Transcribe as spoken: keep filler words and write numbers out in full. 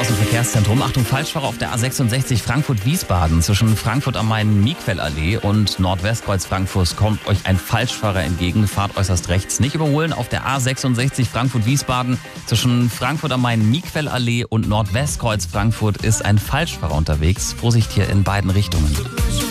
Straßenverkehrszentrum. Achtung, Falschfahrer auf der A sechsundsechzig Frankfurt-Wiesbaden. Zwischen Frankfurt am Main, Miquellallee und Nordwestkreuz Frankfurt kommt euch ein Falschfahrer entgegen. Fahrt äußerst rechts. Nicht überholen auf der A sechsundsechzig Frankfurt-Wiesbaden. Zwischen Frankfurt am Main, Miquellallee und Nordwestkreuz Frankfurt ist ein Falschfahrer unterwegs. Vorsicht hier in beiden Richtungen.